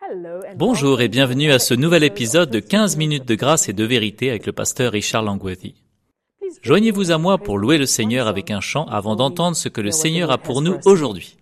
Bonjour et bienvenue à ce nouvel épisode de 15 minutes de grâce et de vérité avec le pasteur Richard Langworthy. Joignez-vous à moi pour louer le Seigneur avec un chant avant d'entendre ce que le Seigneur a pour nous aujourd'hui.